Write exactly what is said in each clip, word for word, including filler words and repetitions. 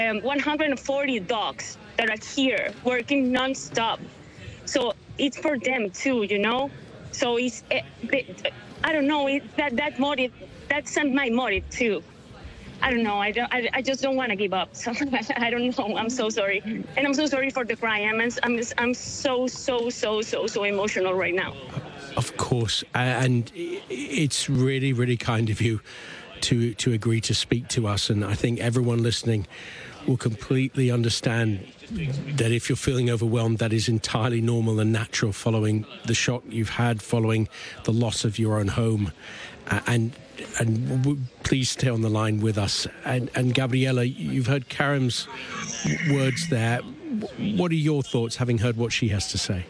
um, one hundred forty dogs that are here working nonstop. So it's for them too, you know. So it's, uh, I don't know, it, that that motive, that's my motive too. I don't know. I, don't, I, I just don't want to give up. So I don't know. I'm so sorry. And I'm so sorry for the cry. I'm, I'm, I'm so, so, so, so, so emotional right now. Of course. And it's really, really kind of you to, to agree to speak to us. And I think everyone listening will completely understand that if you're feeling overwhelmed, that is entirely normal and natural following the shock you've had, following the loss of your own home. Uh, and and w- please stay on the line with us. And, and Gabriela, you've heard Karim's words there. What are your thoughts, having heard what she has to say?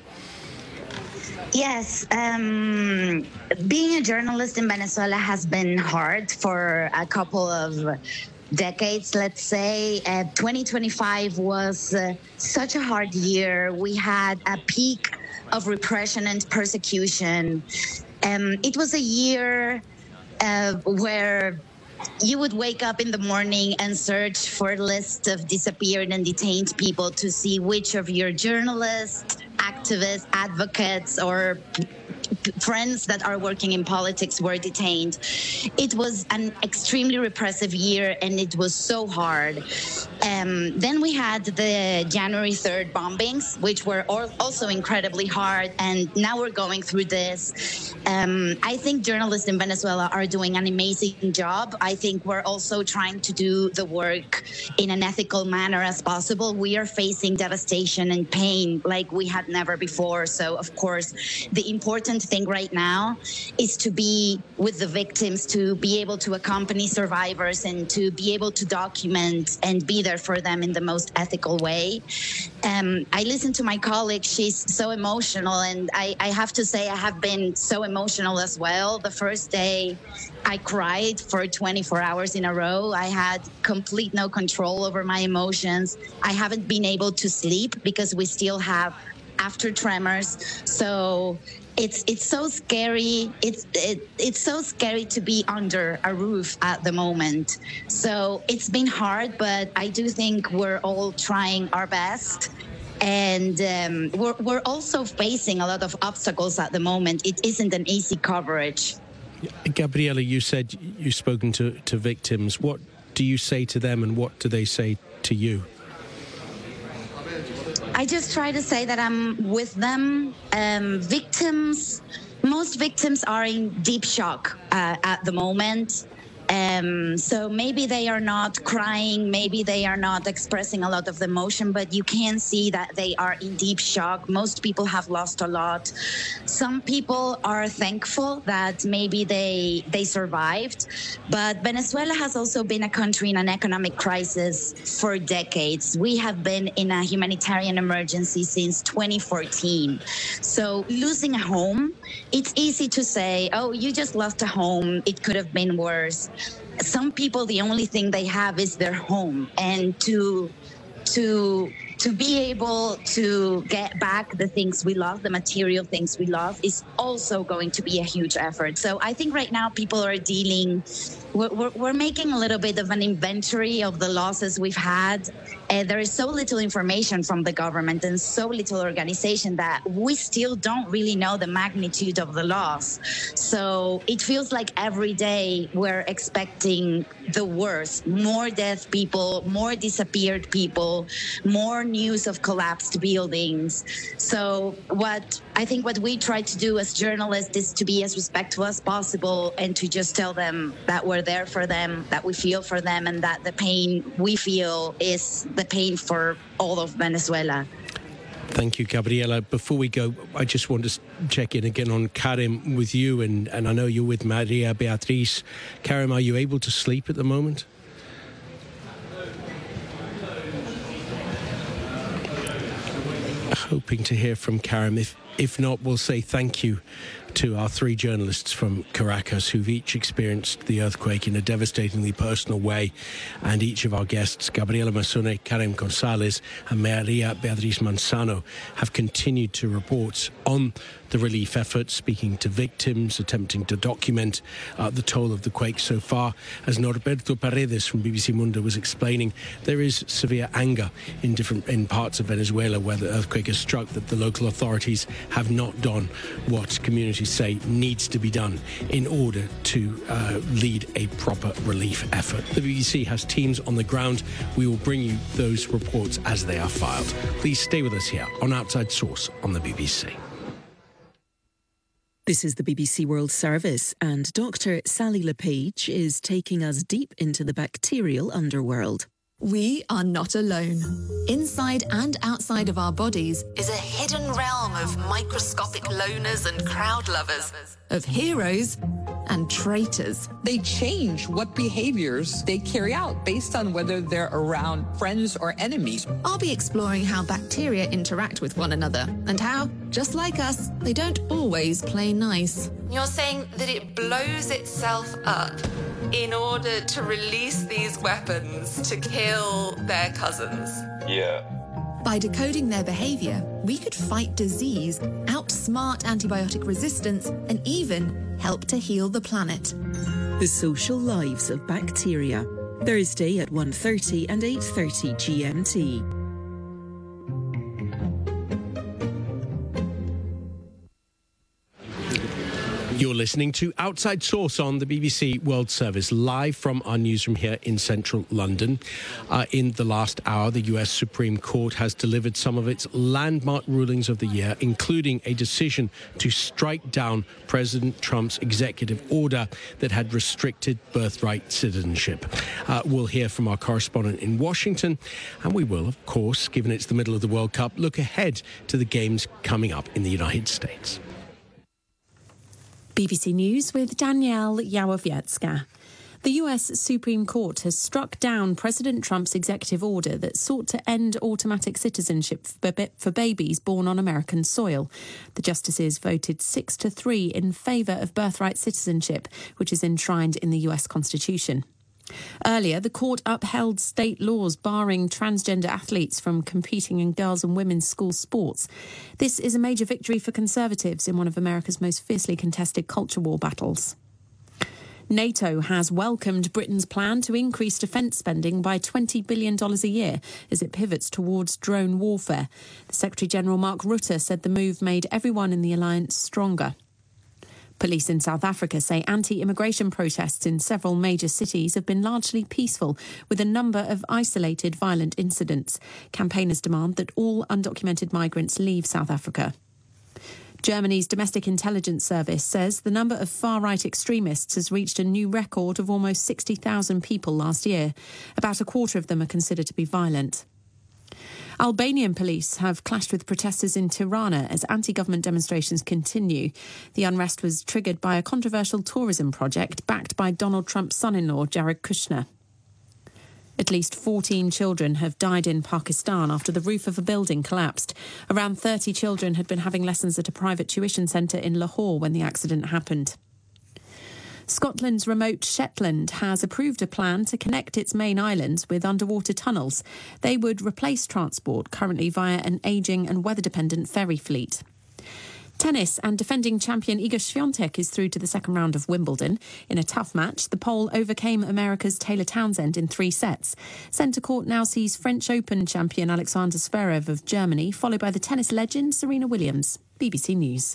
Yes, um, being a journalist in Venezuela has been hard for a couple of decades, let's say. Uh, twenty twenty-five was uh, such a hard year. We had a peak of repression and persecution. Um, it was a year uh, where you would wake up in the morning and search for a list of disappeared and detained people to see which of your journalists, activists, advocates, or friends that are working in politics were detained. It was an extremely repressive year, and it was so hard. Um, then we had the January third bombings, which were also incredibly hard, and now we're going through this. Um, I think journalists in Venezuela are doing an amazing job. I think we're also trying to do the work in an ethical manner as possible. We are facing devastation and pain like we had never before. So, of course, the important thing right now is to be with the victims, to be able to accompany survivors, and to be able to document and be there for them in the most ethical way. Um, I listened to my colleague. She's so emotional, and I, I have to say I have been so emotional as well. The first day I cried for twenty-four hours in a row. I had complete no control over my emotions. I haven't been able to sleep because we still have after tremors. So it's it's so scary. It's it, it's so scary to be under a roof at the moment. So it's been hard, but I do think we're all trying our best. And um, we're, we're also facing a lot of obstacles at the moment. It isn't an easy coverage. Gabriela, you said you've spoken to, to victims. What do you say to them, and what do they say to you? I just try to say that I'm with them. Um, victims, most victims are in deep shock uh, at the moment. Um, so maybe they are not crying, maybe they are not expressing a lot of emotion, but you can see that they are in deep shock. Most people have lost a lot. Some people are thankful that maybe they they survived, but Venezuela has also been a country in an economic crisis for decades. We have been in a humanitarian emergency since twenty fourteen. So losing a home, it's easy to say, oh, you just lost a home, it could have been worse. Some people, the only thing they have is their home, and to to to be able to get back the things we love, the material things we love, is also going to be a huge effort. So I think right now people are dealing, we're, we're, we're making a little bit of an inventory of the losses we've had. And there is so little information from the government and so little organization that we still don't really know the magnitude of the loss. So it feels like every day we're expecting the worst, more dead people, more disappeared people, more news of collapsed buildings. So what I think what we try to do as journalists is to be as respectful as possible and to just tell them that we're there for them, that we feel for them, and that the pain we feel is the pain for all of Venezuela. Thank you, Gabriela. Before we go, I just want to check in again on Karim with you, and, and I know you're with Maria Beatriz. Karim, are you able to sleep at the moment? Hoping to hear from Karim. If if not, we'll say thank you to our three journalists from Caracas who've each experienced the earthquake in a devastatingly personal way. And each of our guests, Gabriela Masone, Karen Gonzalez and Maria Beatriz Manzano, have continued to report on the relief efforts, speaking to victims, attempting to document uh, the toll of the quake so far. As Norberto Paredes from B B C Mundo was explaining, there is severe anger in different in parts of Venezuela where the earthquake has struck that the local authorities have not done what communities say needs to be done in order to uh, lead a proper relief effort. The B B C has teams on the ground. We will bring you those reports as they are filed. Please stay with us here on Outside Source on the B B C. This is the B B C World Service, and Doctor Sally LePage is taking us deep into the bacterial underworld. We are not alone. Inside and outside of our bodies is a hidden realm of microscopic loners and crowd lovers, of heroes and traitors. They change what behaviors they carry out based on whether they're around friends or enemies. I'll be exploring how bacteria interact with one another and how, just like us, they don't always play nice. You're saying that it blows itself up in order to release these weapons to kill their cousins? Yeah. By decoding their behavior, we could fight disease, outsmart antibiotic resistance, and even help to heal the planet. The Social Lives of Bacteria. Thursday at one thirty and eight thirty G M T. You're listening to Outside Source on the B B C World Service, live from our newsroom here in central London. Uh, in the last hour, the U S Supreme Court has delivered some of its landmark rulings of the year, including a decision to strike down President Trump's executive order that had restricted birthright citizenship. Uh, we'll hear from our correspondent in Washington, and we will, of course, given it's the middle of the World Cup, look ahead to the games coming up in the United States. B B C News with Danielle Yawowiecka. The U S Supreme Court has struck down President Trump's executive order that sought to end automatic citizenship for babies born on American soil. The justices voted six to three in favour of birthright citizenship, which is enshrined in the U S Constitution. Earlier, the court upheld state laws barring transgender athletes from competing in girls' and women's school sports. This is a major victory for Conservatives in one of America's most fiercely contested culture war battles. NATO has welcomed Britain's plan to increase defence spending by twenty billion dollars a year as it pivots towards drone warfare. The Secretary-General Mark Rutte said the move made everyone in the alliance stronger. Police in South Africa say anti-immigration protests in several major cities have been largely peaceful, with a number of isolated violent incidents. Campaigners demand that all undocumented migrants leave South Africa. Germany's Domestic Intelligence Service says the number of far-right extremists has reached a new record of almost sixty thousand people last year. About a quarter of them are considered to be violent. Albanian police have clashed with protesters in Tirana as anti-government demonstrations continue. The unrest was triggered by a controversial tourism project backed by Donald Trump's son-in-law, Jared Kushner. At least fourteen children have died in Pakistan after the roof of a building collapsed. Around thirty children had been having lessons at a private tuition centre in Lahore when the accident happened. Scotland's remote Shetland has approved a plan to connect its main islands with underwater tunnels. They would replace transport currently via an ageing and weather-dependent ferry fleet. Tennis and defending champion Iga Swiatek is through to the second round of Wimbledon. In a tough match, the Pole overcame America's Taylor Townsend in three sets. Centre court now sees French Open champion Alexander Zverev of Germany, followed by the tennis legend Serena Williams. B B C News.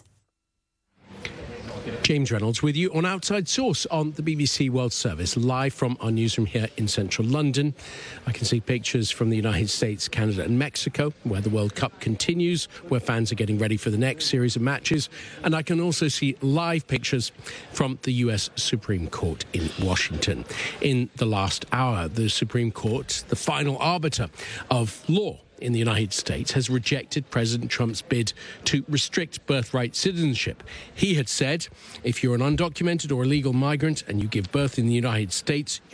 James Reynolds with you on Outside Source on the B B C World Service, live from our newsroom here in central London. I can see pictures from the United States, Canada and Mexico, where the World Cup continues, where fans are getting ready for the next series of matches. And I can also see live pictures from the U S Supreme Court in Washington. In the last hour, the Supreme Court, the final arbiter of law in the United States, has rejected President Trump's bid to restrict birthright citizenship. He had said, if you're an undocumented or illegal migrant and you give birth in the United States, you're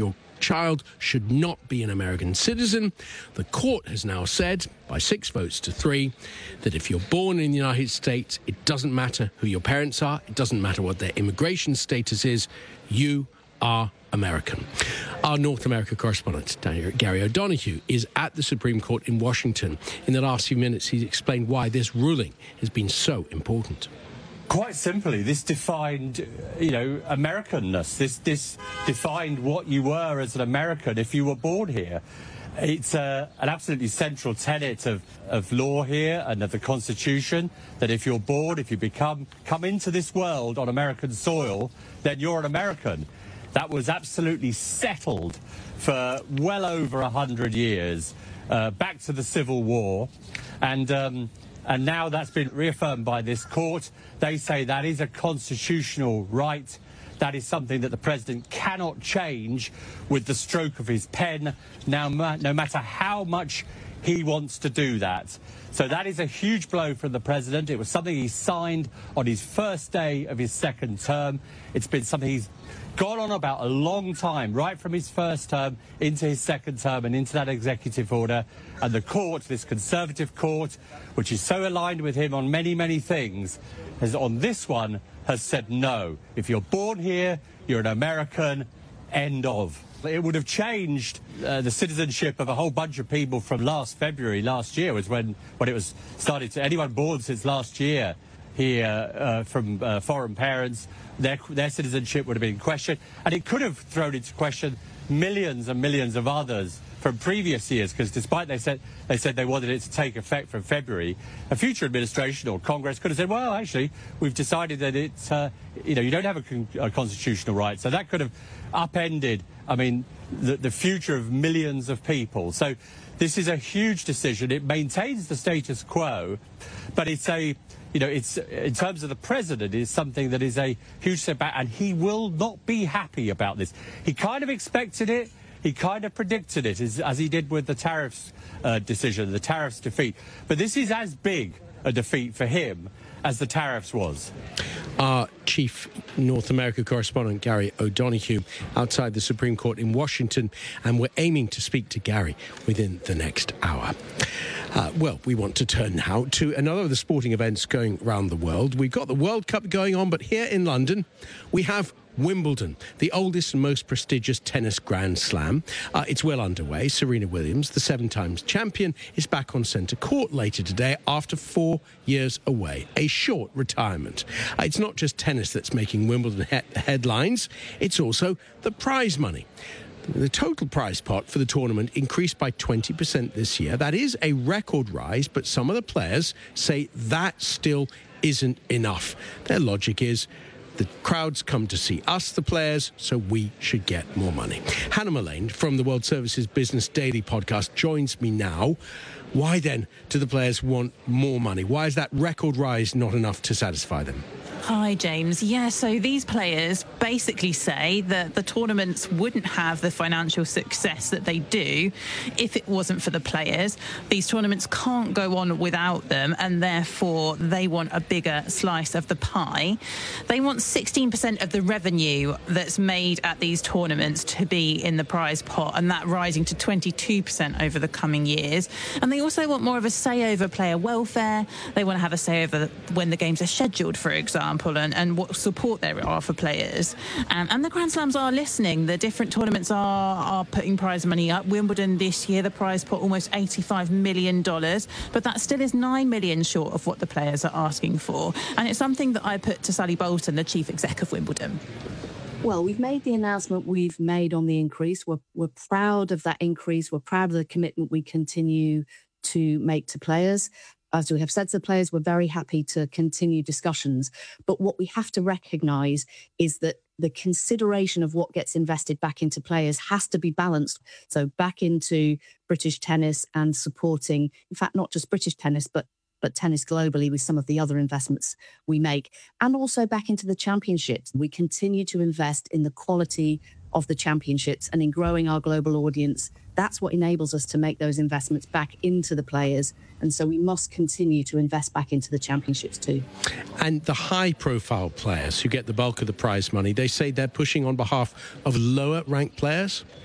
child should not be an American citizen. The court has now said, by six votes to three, that if you're born in the United States, it doesn't matter who your parents are, it doesn't matter what their immigration status is, you are American. Our North America correspondent, Gary O'Donoghue, is at the Supreme Court in Washington. In the last few minutes, he's explained why this ruling has been so important. Quite simply, this defined, you know, Americanness. This this defined what you were as an American if you were born here. It's uh, an absolutely central tenet of, of law here and of the Constitution, that if you're born, if you become come into this world on American soil, then you're an American. That was absolutely settled for well over a hundred years, uh, back to the Civil War, and um, and now that's been reaffirmed by this court. They say that is a constitutional right. That is something that the president cannot change with the stroke of his pen, now, no matter how much he wants to do that. So that is a huge blow from the president. It was something he signed on his first day of his second term. It's been something he's gone on about a long time, right from his first term into his second term and into that executive order. And the court, this conservative court, which is so aligned with him on many, many things, has on this one has said no. If you're born here, you're an American, end of. It would have changed uh, the citizenship of a whole bunch of people from last February, last year, was when, when it was started to anyone born since last year here uh, from uh, foreign parents, their, their citizenship would have been in question. And it could have thrown into question millions and millions of others from previous years, because despite they said they said they wanted it to take effect from February, a future administration or Congress could have said, well, actually, we've decided that it's, uh, you know, you don't have a, con a constitutional right. So that could have upended, I mean, the, the future of millions of people. So this is a huge decision. It maintains the status quo, but it's a, you know, it's, in terms of the president, is something that is a huge setback, and he will not be happy about this. He kind of expected it. He kind of predicted it, as, as he did with the tariffs uh, decision, the tariffs defeat. But this is as big a defeat for him as the tariffs was. Our chief North America correspondent, Gary O'Donoghue, outside the Supreme Court in Washington, and we're aiming to speak to Gary within the next hour. Uh, well, we want to turn now to another of the sporting events going around the world. We've got the World Cup going on, but here in London, we have Wimbledon, the oldest and most prestigious tennis Grand Slam. Uh, it's well underway. Serena Williams, the seven times champion, is back on centre court later today after four years away. A short retirement. Uh, it's not just tennis that's making Wimbledon he headlines, it's also the prize money. The total prize pot for the tournament increased by twenty percent this year. That is a record rise, but some of the players say that still isn't enough. Their logic is, the crowds come to see us, the players, so we should get more money. Hannah Mullane from the World Services Business Daily podcast joins me now. Why then do the players want more money? Why is that record rise not enough to satisfy them? Hi, James. Yeah, so these players basically say that the tournaments wouldn't have the financial success that they do if it wasn't for the players. These tournaments can't go on without them, and therefore they want a bigger slice of the pie. They want sixteen percent of the revenue that's made at these tournaments to be in the prize pot, and that rising to twenty-two percent over the coming years. And they also want more of a say over player welfare. They want to have a say over when the games are scheduled, for example. And, and what support there are for players. Um, and the Grand Slams are listening. The different tournaments are, are putting prize money up. Wimbledon this year, the prize pot almost eighty-five million dollars, but that still is nine million dollars short of what the players are asking for. And it's something that I put to Sally Bolton, the chief exec of Wimbledon. Well, we've made the announcement we've made on the increase. We're, we're proud of that increase. We're proud of the commitment we continue to make to players. As we have said to the players, we're very happy to continue discussions. But what we have to recognise is that the consideration of what gets invested back into players has to be balanced. So back into British tennis and supporting, in fact, not just British tennis, but but tennis globally with some of the other investments we make. And also back into the championships. We continue to invest in the quality of the championships and in growing our global audience. That's what enables us to make those investments back into the players. And so we must continue to invest back into the championships too. And the high-profile players who get the bulk of the prize money, they say they're pushing on behalf of lower-ranked players?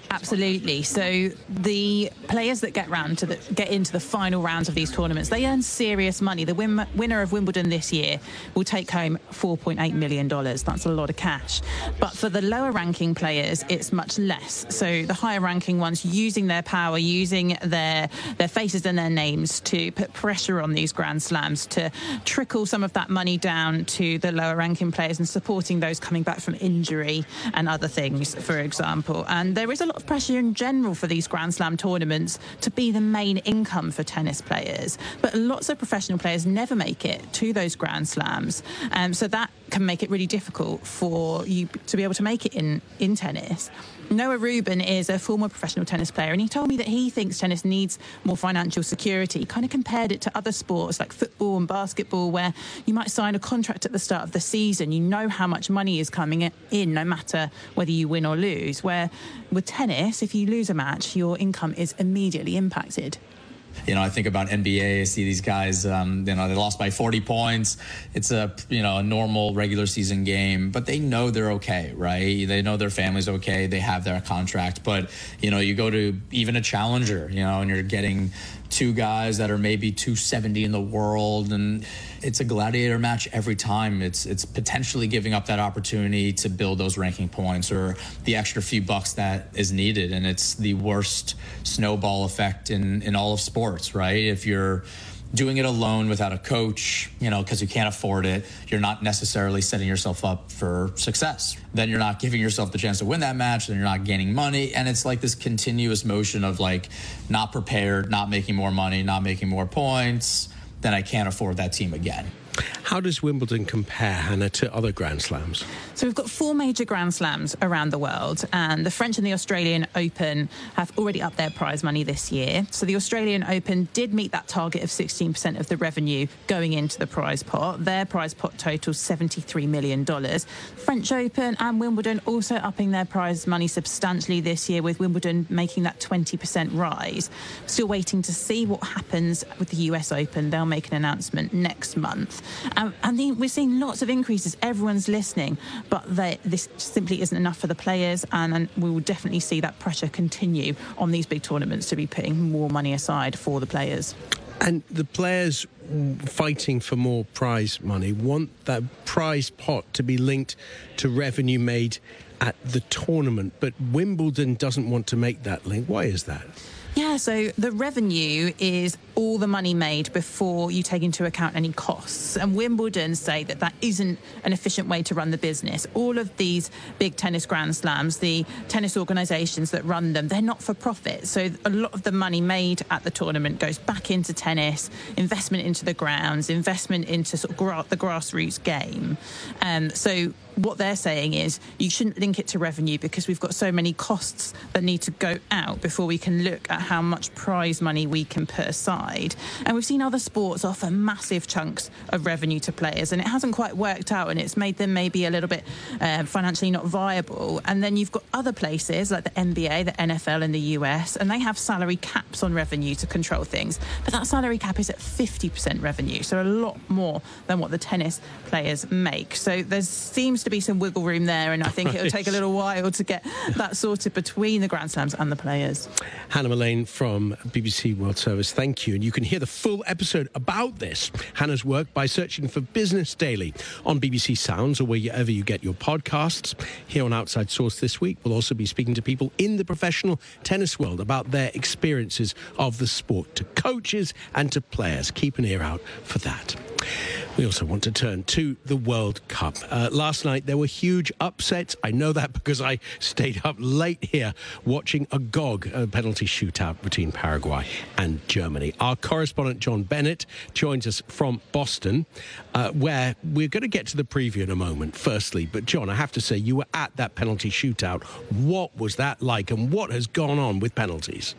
Absolutely. So the players that get round to the, get into the final rounds of these tournaments, they earn serious money. The win, winner of Wimbledon this year will take home four point eight million dollars. That's a lot of cash. But for the lower ranking players, it's much less. So the higher ranking ones using their power, using their their faces and their names to put pressure on these Grand Slams, to trickle some of that money down to the lower ranking players and supporting those coming back from injury and other things, for example. And there is a lot of pressure in general for these Grand Slam tournaments to be the main income for tennis players. But lots of professional players never make it to those Grand Slams. Um, so that can make it really difficult for you to be able to make it in, in tennis. Noah Rubin is a former professional tennis player, and he told me that he thinks tennis needs more financial security. He kind of compared it to other sports like football and basketball, where you might sign a contract at the start of the season. You know how much money is coming in, no matter whether you win or lose. Where with tennis, if you lose a match, your income is immediately impacted. You know, I think about N B A. I see these guys, um, you know, they lost by forty points. It's a, you know, a normal regular season game, but they know they're okay, right? They know their family's okay. They have their contract. But, you know, you go to even a challenger, you know, and you're getting two guys that are maybe two seventy in the world, and it's a gladiator match every time. It's it's potentially giving up that opportunity to build those ranking points or the extra few bucks that is needed, and it's the worst snowball effect in in all of sports, right? If you're doing it alone without a coach, you know, because you can't afford it, you're not necessarily setting yourself up for success. Then you're not giving yourself the chance to win that match, then you're not gaining money. And it's like this continuous motion of like not prepared, not making more money, not making more points, then I can't afford that team again. How does Wimbledon compare, Hannah, to other Grand Slams? So we've got four major Grand Slams around the world, and the French and the Australian Open have already upped their prize money this year. So the Australian Open did meet that target of sixteen percent of the revenue going into the prize pot. Their prize pot totals seventy-three million dollars. French Open and Wimbledon also upping their prize money substantially this year, with Wimbledon making that twenty percent rise. Still waiting to see what happens with the U S Open. They'll make an announcement next month. Um, and the, we're seeing lots of increases. Everyone's listening, but they, this simply isn't enough for the players, and, and we will definitely see that pressure continue on these big tournaments to be putting more money aside for the players. And the players fighting for more prize money want that prize pot to be linked to revenue made at the tournament, but Wimbledon doesn't want to make that link. Why is that? Yeah, so the revenue is all the money made before you take into account any costs. And Wimbledon say that that isn't an efficient way to run the business. All of these big tennis Grand Slams, the tennis organisations that run them, they're not for profit. So a lot of the money made at the tournament goes back into tennis, investment into the grounds, investment into sort of gra- the grassroots game. Um, so what they're saying is you shouldn't link it to revenue, because we've got so many costs that need to go out before we can look at how much prize money we can put aside. And we've seen other sports offer massive chunks of revenue to players, and it hasn't quite worked out, and it's made them maybe a little bit uh, financially not viable. And then you've got other places like the N B A, the N F L in the U S, and they have salary caps on revenue to control things. But that salary cap is at fifty percent revenue, so a lot more than what the tennis players make. So there seems to be some wiggle room there, and I think it'll take a little while to get that sorted between the Grand Slams and the players. Hannah Mullane from B B C World Service, thank you. And you can hear the full episode about this, Hannah's work, by searching for Business Daily on B B C Sounds or wherever you get your podcasts. Here on Outside Source this week, we'll also be speaking to people in the professional tennis world about their experiences of the sport, to coaches and to players. Keep an ear out for that. We also want to turn to the World Cup. Uh, last night there were huge upsets. I know that because I stayed up late here watching a G O G, a penalty shootout between Paraguay and Germany. Our correspondent John Bennett joins us from Boston, uh, where we're going to get to the preview in a moment, firstly. But John, I have to say, you were at that penalty shootout. What was that like, and what has gone on with penalties?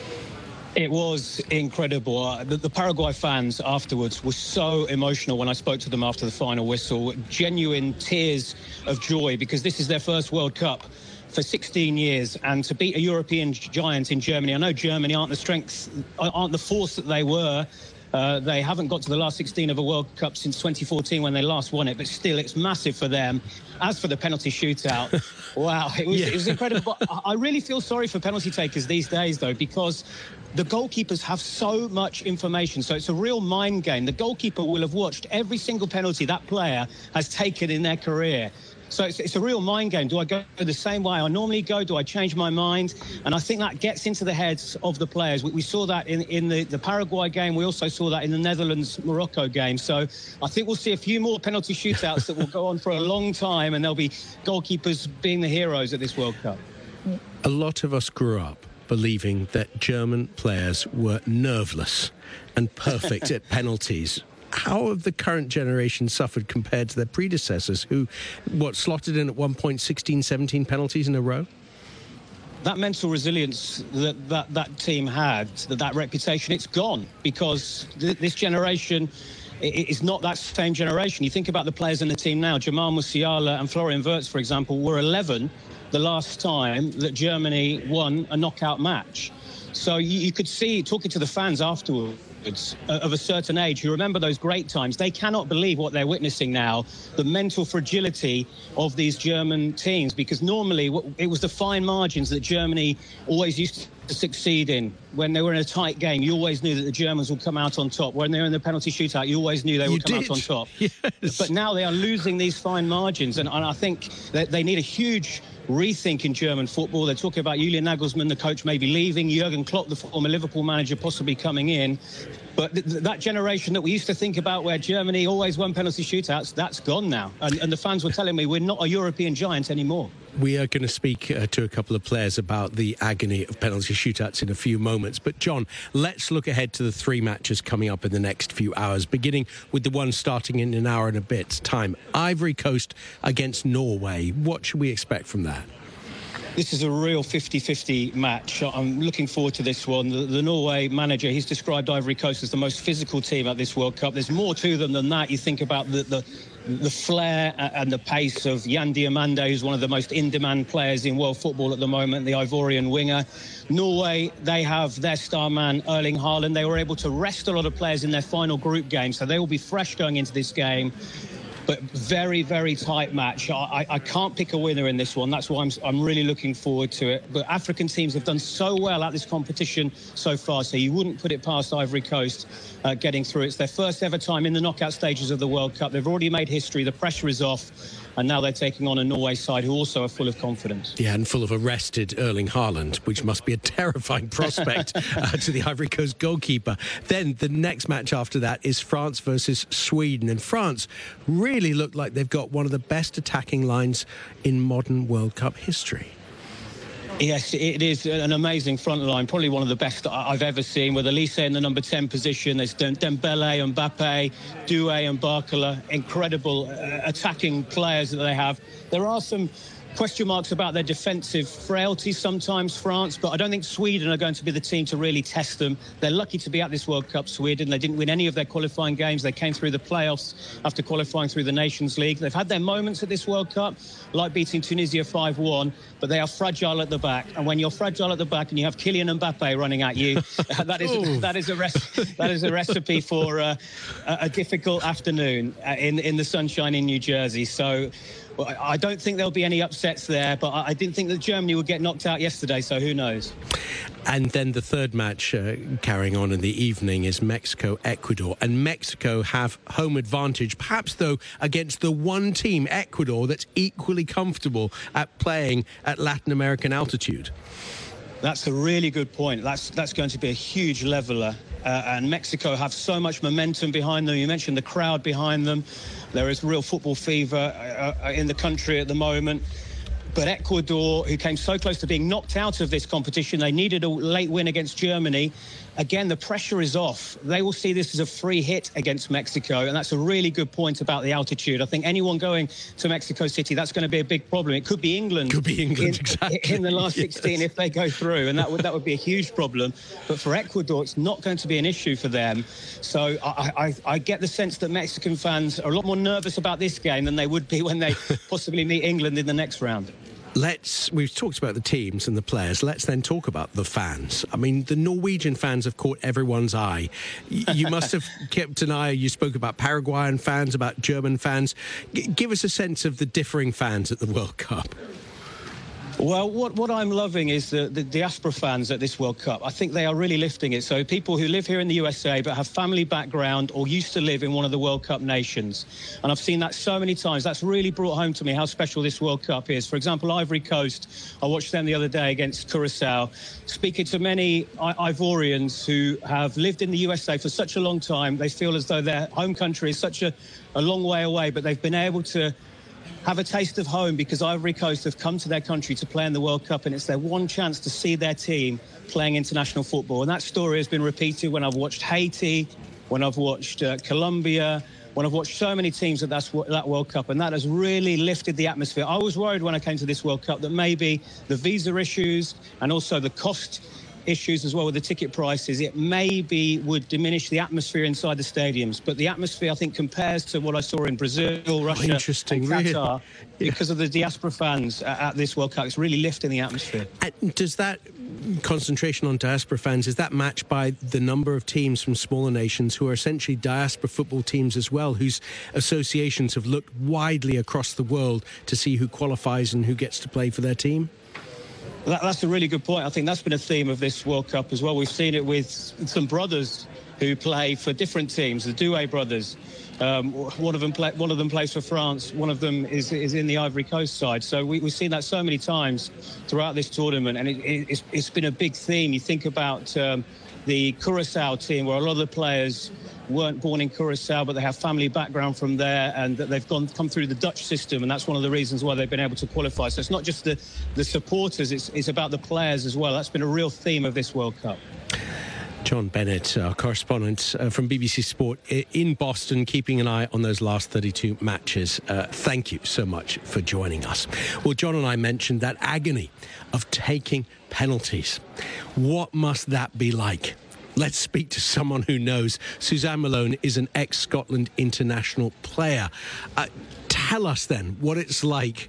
It was incredible. Uh, the, the Paraguay fans afterwards were so emotional when I spoke to them after the final whistle. Genuine tears of joy, because this is their first World Cup for sixteen years, and to beat a European giant in Germany. I know Germany aren't the strength, aren't the force that they were Uh, they haven't got to the last sixteen of a World Cup since twenty fourteen when they last won it, but still, it's massive for them. As for the penalty shootout, wow, it was, yeah. it was incredible. But I really feel sorry for penalty takers these days, though, because the goalkeepers have so much information. So it's a real mind game. The goalkeeper will have watched every single penalty that player has taken in their career. So it's, it's a real mind game. Do I go the same way I normally go? Do I change my mind? And I think that gets into the heads of the players. We, we saw that in, in the, the Paraguay game. We also saw that in the Netherlands-Morocco game. So I think we'll see a few more penalty shootouts that will go on for a long time, and there'll be goalkeepers being the heroes at this World Cup. A lot of us grew up believing that German players were nerveless and perfect at penalties. How have the current generation suffered compared to their predecessors who, what, slotted in at one point sixteen, seventeen penalties in a row? That mental resilience that that, that team had, that, that reputation, it's gone because th this generation is not that same generation. You think about the players in the team now, Jamal Musiala and Florian Wirtz, for example, were eleven the last time that Germany won a knockout match. So you, you could see, talking to the fans afterwards, of a certain age who remember those great times, they cannot believe what they're witnessing now, the mental fragility of these German teams, because normally it was the fine margins that Germany always used to succeed in. When they were in a tight game, you always knew that the Germans would come out on top. When they were in the penalty shootout, you always knew they would you come did. out on top. Yes. But now they are losing these fine margins, and, and I think that they need a huge rethink in German football. They're talking about Julian Nagelsmann, the coach, maybe leaving, Jurgen Klopp, the former Liverpool manager, possibly coming in. But th that generation that we used to think about where Germany always won penalty shootouts, that's gone now. And, and the fans were telling me we're not a European giant anymore. We are going to speak uh, to a couple of players about the agony of penalty shootouts in a few moments. But, John, let's look ahead to the three matches coming up in the next few hours, beginning with the one starting in an hour and a bit's time. Ivory Coast against Norway. What should we expect from that? This is a real fifty fifty match. I'm looking forward to this one. The, the Norway manager, he's described Ivory Coast as the most physical team at this World Cup. There's more to them than that. You think about the, the, the flair and the pace of Jan Diomande, who's one of the most in-demand players in world football at the moment, the Ivorian winger. Norway, they have their star man, Erling Haaland. They were able to rest a lot of players in their final group game, so they will be fresh going into this game. But very, very tight match. I, I can't pick a winner in this one. That's why I'm, I'm really looking forward to it. But African teams have done so well at this competition so far, so you wouldn't put it past Ivory Coast uh, getting through. It's their first ever time in the knockout stages of the World Cup. They've already made history. The pressure is off. And now they're taking on a Norway side who also are full of confidence. Yeah, and full of arrested Erling Haaland, which must be a terrifying prospect uh, to the Ivory Coast goalkeeper. Then the next match after that is France versus Sweden. And France really look like they've got one of the best attacking lines in modern World Cup history. Yes, it is an amazing front line, probably one of the best I've ever seen, with Elise in the number ten position. There's Dembele, Mbappe, Doué and Barcola, incredible uh, attacking players that they have. There are some question marks about their defensive frailty sometimes, France, but I don't think Sweden are going to be the team to really test them. They're lucky to be at this World Cup, Sweden. They didn't win any of their qualifying games. They came through the playoffs after qualifying through the Nations League. They've had their moments at this World Cup, like beating Tunisia five one, but they are fragile at the back. And when you're fragile at the back and you have Kylian Mbappe running at you, that is that is a rec- that is a recipe for uh, a difficult afternoon in in the sunshine in New Jersey. So well, I don't think there'll be any upsets there, but I didn't think that Germany would get knocked out yesterday, so who knows? And then the third match uh, carrying on in the evening is Mexico-Ecuador. And Mexico have home advantage, perhaps, though, against the one team, Ecuador, that's equally comfortable at playing at Latin American altitude. That's a really good point. That's that's going to be a huge leveller. Uh, and Mexico have so much momentum behind them. You mentioned the crowd behind them. There is real football fever uh, in the country at the moment. But Ecuador, who came so close to being knocked out of this competition, they needed a late win against Germany. Again, the pressure is off. They will see this as a free hit against Mexico, and that's a really good point about the altitude. I think anyone going to Mexico City, that's going to be a big problem. It could be England. Could be England, in, exactly. in the last yes. sixteen if they go through, and that would that would be a huge problem. But for Ecuador, it's not going to be an issue for them. So I, I, I get the sense that Mexican fans are a lot more nervous about this game than they would be when they possibly meet England in the next round. Let's, we've talked about the teams and the players. Let's then talk about the fans. I mean, the Norwegian fans have caught everyone's eye. You must have kept an eye. You spoke about Paraguayan fans, about German fans. G- give us a sense of the differing fans at the World Cup. Well, what, what I'm loving is the, the diaspora fans at this World Cup. I think they are really lifting it. So people who live here in the U S A but have family background or used to live in one of the World Cup nations. And I've seen that so many times. That's really brought home to me how special this World Cup is. For example, Ivory Coast, I watched them the other day against Curacao. Speaking to many I- Ivorians who have lived in the U S A for such a long time, they feel as though their home country is such a, a long way away, but they've been able to have a taste of home because Ivory Coast have come to their country to play in the World Cup, and it's their one chance to see their team playing international football. And that story has been repeated when I've watched Haiti, when I've watched uh, Colombia, when I've watched so many teams at that's, that World Cup, and that has really lifted the atmosphere. I was worried when I came to this World Cup that maybe the visa issues and also the cost issues as well with the ticket prices, it maybe would diminish the atmosphere inside the stadiums. But the atmosphere, I think, compares to what I saw in Brazil, Russia, oh, interesting. and Qatar, really? because of the diaspora fans at this World Cup. It's really lifting the atmosphere. And does that concentration on diaspora fans, is that matched by the number of teams from smaller nations who are essentially diaspora football teams as well, whose associations have looked widely across the world to see who qualifies and who gets to play for their team? That, that's a really good point. I think that's been a theme of this World Cup as well. We've seen it with some brothers who play for different teams, the Doué brothers. Um, one of them play, one of them plays for France. One of them is is in the Ivory Coast side. So we, we've seen that so many times throughout this tournament, and it, it, it's, it's been a big theme. You think about um, the Curacao team, where a lot of the players weren't born in Curacao, but they have family background from there, and that they've gone come through the Dutch system, and that's one of the reasons why they've been able to qualify. So it's not just the, the supporters, it's, it's about the players as well. That's been a real theme of this World Cup. John Bennett, our correspondent uh, from B B C Sport in Boston, keeping an eye on those last thirty-two matches. Uh, thank you so much for joining us. Well, John and I mentioned that agony of taking penalties. What must that be like? Let's speak to someone who knows. Suzanne Malone is an ex-Scotland international player. Uh, tell us then what it's like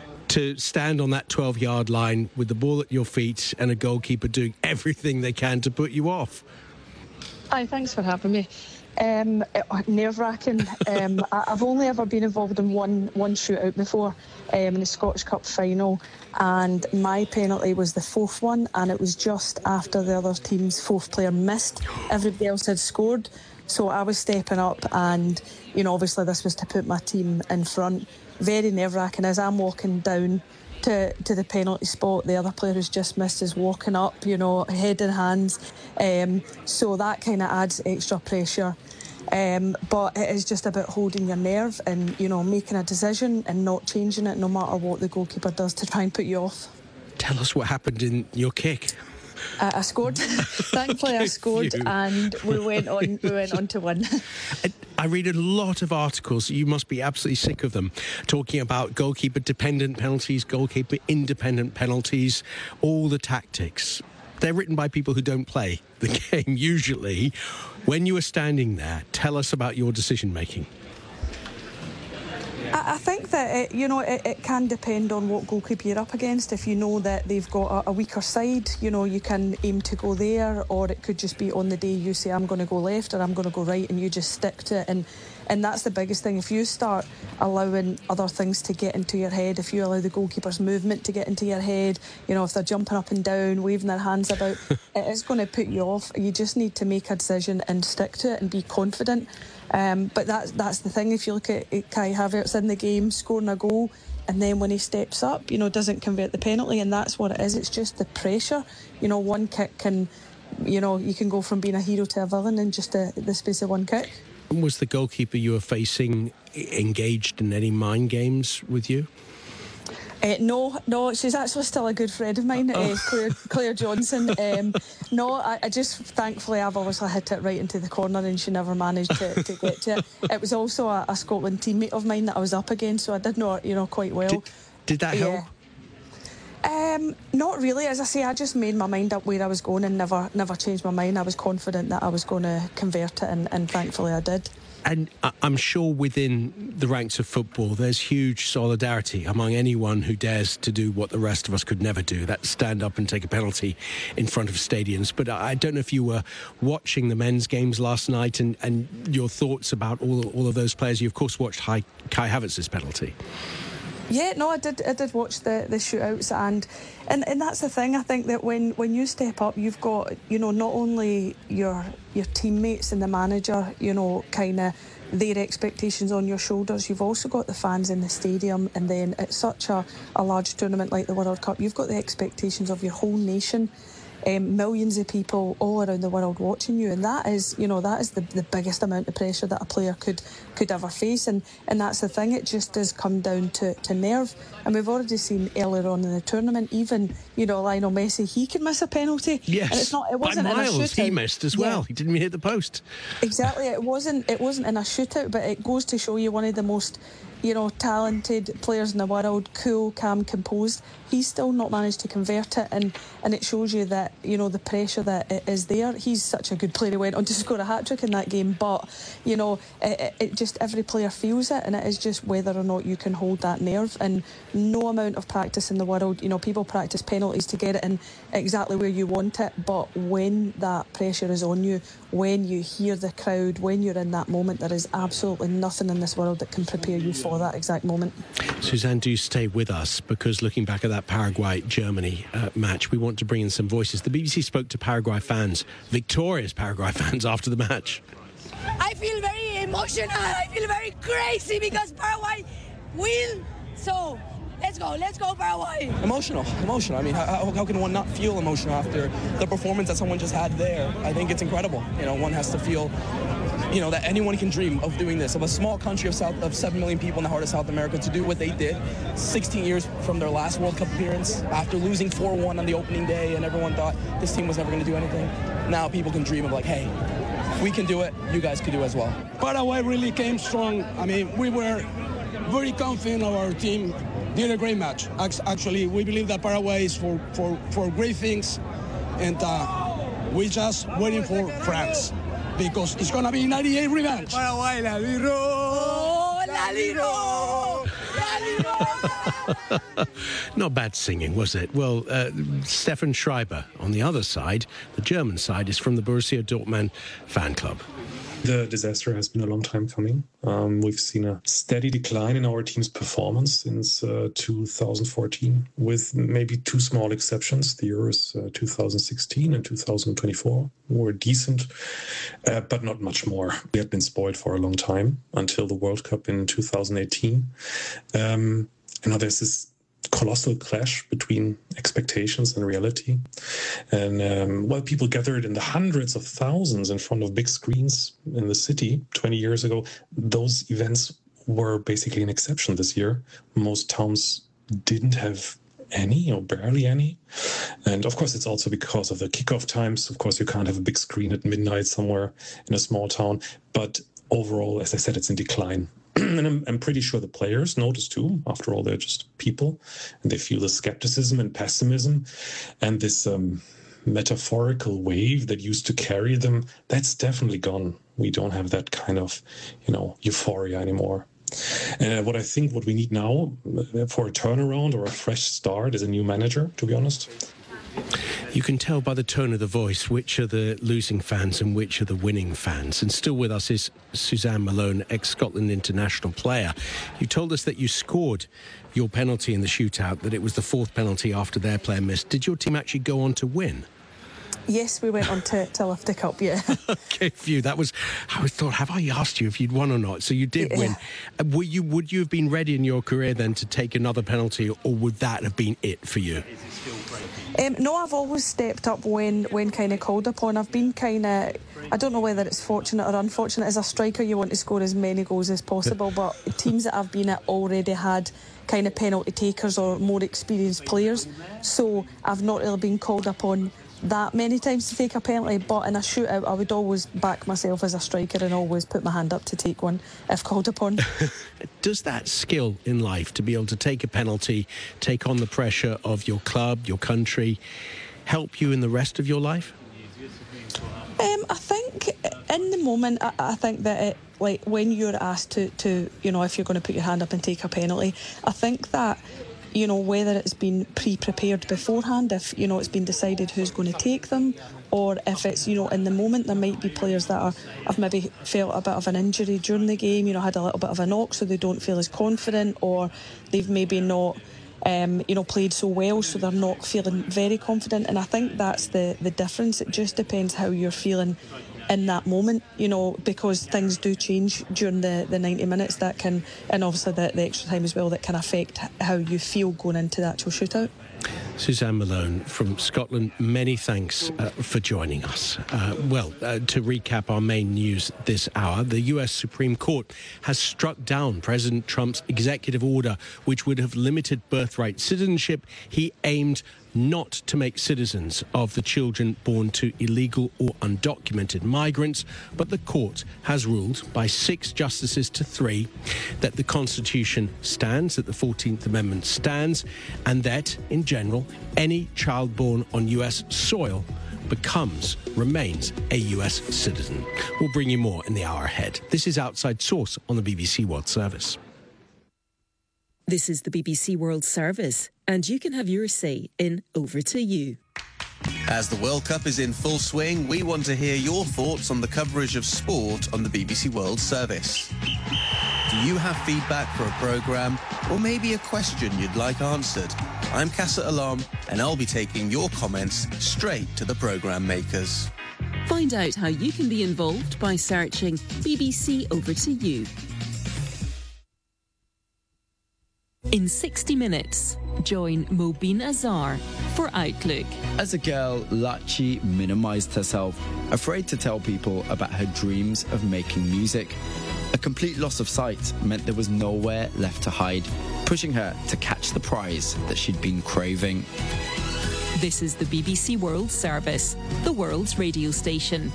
to stand on that twelve-yard line with the ball at your feet and a goalkeeper doing everything they can to put you off. Hi, thanks for having me. Um, nerve-wracking. um, I've only ever been involved in one one shootout before, um, in the Scottish Cup final, and my penalty was the fourth one, and it was just after the other team's fourth player missed. Everybody else had scored, so I was stepping up, and you know, obviously this was to put my team in front. Very nerve-wracking. As I'm walking down to, to the penalty spot, the other player who's just missed is walking up, you know, head in hands. Um, so that kind of adds extra pressure. Um, but it is just about holding your nerve and, you know, making a decision and not changing it no matter what the goalkeeper does to try and put you off. Tell us what happened in your kick. Uh, I scored. Thankfully, I scored, and we went on. We went on to win. I read a lot of articles. You must be absolutely sick of them, talking about goalkeeper-dependent penalties, goalkeeper-independent penalties, all the tactics. They're written by people who don't play the game usually. When you were standing there, tell us about your decision-making. I think that, it, you know, it, it can depend on what goalkeeper you're up against. If you know that they've got a, a weaker side, you know, you can aim to go there, or it could just be on the day you say, I'm going to go left or I'm going to go right, and you just stick to it. And, and that's the biggest thing. If you start allowing other things to get into your head, if you allow the goalkeeper's movement to get into your head, you know, if they're jumping up and down, waving their hands about, it is going to put you off. You just need to make a decision and stick to it and be confident. Um, but that's that's the thing. If you look at Kai Havertz in the game, scoring a goal, and then when he steps up, you know, doesn't convert the penalty, and that's what it is. It's just the pressure. You know, one kick can, you know, you can go from being a hero to a villain in just a, the space of one kick. Was the goalkeeper you were facing engaged in any mind games with you? Uh, no, no, she's actually still a good friend of mine, uh, Claire, Claire Johnson. Um, no, I, I just, thankfully, I've obviously hit it right into the corner and she never managed to, to get to it. It was also a, a Scotland teammate of mine that I was up against, so I did know her, you know, quite well. Did, did that help? Yeah. Um, not really. As I say, I just made my mind up where I was going and never never changed my mind. I was confident that I was going to convert it, and, and thankfully I did. And I'm sure within the ranks of football, there's huge solidarity among anyone who dares to do what the rest of us could never do, that stand up and take a penalty in front of stadiums. But I don't know if you were watching the men's games last night and, and your thoughts about all, all of those players. You, of course, watched Kai Havertz's penalty. Yeah, no, I did. I did watch the, the shootouts, and, and and that's the thing. I think that when, when you step up, you've got, you know, not only your your teammates and the manager, you know, kind of their expectations on your shoulders. You've also got the fans in the stadium, and then at such a, a large tournament like the World Cup, you've got the expectations of your whole nation. Um, millions of people all around the world watching you, and that is, you know, that is the, the biggest amount of pressure that a player could could ever face, and and that's the thing. It just does come down to, to nerve, and we've already seen earlier on in the tournament, even, you know, Lionel Messi, he can miss a penalty. Yes, and it's not. It wasn't by miles, in a shootout. He missed as well. Yeah. He didn't even hit the post. Exactly. It wasn't. It wasn't in a shootout, but it goes to show you one of the most, you know, talented players in the world, cool, calm, composed. He's still not managed to convert it, and, and it shows you that, you know, the pressure that it is there. He's such a good player. He went on to score a hat-trick in that game, but, you know, it, it just, every player feels it, and it is just whether or not you can hold that nerve. And no amount of practice in the world, you know, people practice penalties to get it in exactly where you want it, but when that pressure is on you, when you hear the crowd, when you're in that moment, there is absolutely nothing in this world that can prepare you for that exact moment. Suzanne, do stay with us, because looking back at that Paraguay-Germany uh, match, we want to bring in some voices. The B B C spoke to Paraguay fans, victorious Paraguay fans, after the match. I feel very emotional. I feel very crazy because Paraguay win. So let's go, let's go Paraguay. Emotional, emotional. I mean, how, how can one not feel emotional after the performance that someone just had there? I think it's incredible. You know, one has to feel, you know, that anyone can dream of doing this, of a small country of South of seven million people in the heart of South America, to do what they did sixteen years from their last World Cup appearance, after losing four one on the opening day, and everyone thought this team was never going to do anything. Now people can dream of, like, hey, we can do it, you guys can do it as well. Paraguay really came strong. I mean, we were very confident of our team. Did a great match. Actually, we believe that Paraguay is for, for, for great things, and uh, we're just waiting for France, because it's going to be ninety-eight revenge. Paraguay, la liro, la liro, la liro. Not bad singing, was it? Well, uh, Stefan Schreiber, on the other side, the German side, is from the Borussia Dortmund fan club. The disaster has been a long time coming. Um, we've seen a steady decline in our team's performance since uh, two thousand fourteen, with maybe two small exceptions. The Euros uh, two thousand sixteen and two thousand twenty-four were decent, uh, but not much more. We had been spoiled for a long time until the World Cup in two thousand eighteen. Um, and now there's this colossal clash between expectations and reality. And um, while people gathered in the hundreds of thousands in front of big screens in the city twenty years ago, those events were basically an exception this year. Most towns didn't have any or barely any. And of course, it's also because of the kickoff times. Of course, you can't have a big screen at midnight somewhere in a small town. But overall, as I said, it's in decline. And I'm, I'm pretty sure the players notice too. After all, they're just people, and they feel the skepticism and pessimism, and this um, metaphorical wave that used to carry them, that's definitely gone. We don't have that kind of, you know, euphoria anymore. And uh, what I think what we need now for a turnaround or a fresh start is a new manager, to be honest. You can tell by the tone of the voice which are the losing fans and which are the winning fans. And still with us is Suzanne Malone, ex-Scotland international player. You told us that you scored your penalty in the shootout, that it was the fourth penalty after their player missed. Did your team actually go on to win? Yes, we went on to, to lift the cup, yeah. Okay, phew. That was, I thought, have I asked you if you'd won or not? So you did yeah. win. Uh, were you, would you have been ready in your career then to take another penalty, or would that have been it for you? Um, no, I've always stepped up when, when kind of called upon. I've been kind of, I don't know whether it's fortunate or unfortunate. As a striker, you want to score as many goals as possible, but teams that I've been at already had kind of penalty takers or more experienced players. So I've not really been called upon that many times to take a penalty, but in a shootout I would always back myself as a striker and always put my hand up to take one if called upon. Does that skill in life to be able to take a penalty, take on the pressure of your club, your country, help you in the rest of your life? Um, I think in the moment, I, I think that it, like when you're asked to, to, you know, if you're going to put your hand up and take a penalty, I think that, you know, whether it's been pre-prepared beforehand, if, you know, it's been decided who's going to take them, or if it's, you know, in the moment, there might be players that are, have maybe felt a bit of an injury during the game, you know, had a little bit of a knock, so they don't feel as confident, or they've maybe not, um, you know, played so well, so they're not feeling very confident. And I think that's the, the difference. It just depends how you're feeling in that moment, you know, because things do change during the, the ninety minutes that can, and obviously the, the extra time as well, that can affect how you feel going into the actual shootout. Suzanne Malone from Scotland, many thanks uh, for joining us. Uh, well, uh, to recap our main news this hour, the U S Supreme Court has struck down President Trump's executive order, which would have limited birthright citizenship. He aimed not to make citizens of the children born to illegal or undocumented migrants, but the court has ruled by six justices to three that the Constitution stands, that the fourteenth Amendment stands, and that, in general, any child born on U S soil becomes, remains a U S citizen. We'll bring you more in the hour ahead. This is Outside Source on the B B C World Service. This is the B B C World Service, and you can have your say in Over to You. As the World Cup is in full swing, we want to hear your thoughts on the coverage of sport on the B B C World Service. Do you have feedback for a programme, or maybe a question you'd like answered? I'm Casa Alam, and I'll be taking your comments straight to the programme makers. Find out how you can be involved by searching B B C Over to You. In sixty minutes, join Mobeen Azhar for Outlook. As a girl, Lachi minimized herself, afraid to tell people about her dreams of making music. A complete loss of sight meant there was nowhere left to hide, pushing her to catch the prize that she'd been craving. This is the B B C World Service, the world's radio station.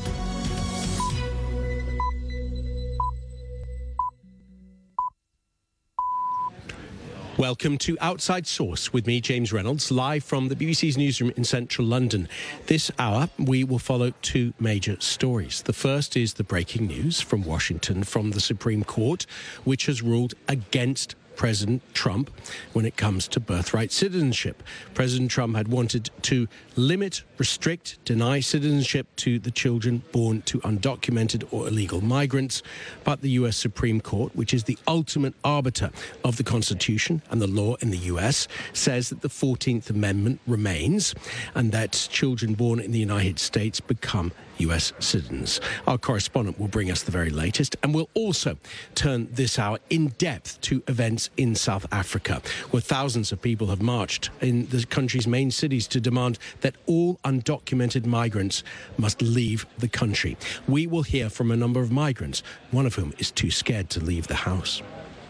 Welcome to Outside Source with me, James Reynolds, live from the B B C's newsroom in central London. This hour, we will follow two major stories. The first is the breaking news from Washington from the Supreme Court, which has ruled against President Trump when it comes to birthright citizenship. President Trump had wanted to limit, restrict, deny citizenship to the children born to undocumented or illegal migrants. But the U S Supreme Court, which is the ultimate arbiter of the Constitution and the law in the U S, says that the fourteenth Amendment remains and that children born in the United States become U S citizens. Our correspondent will bring us the very latest, and we'll also turn this hour in depth to events in South Africa, where thousands of people have marched in the country's main cities to demand that all undocumented migrants must leave the country. We will hear from a number of migrants, one of whom is too scared to leave the house.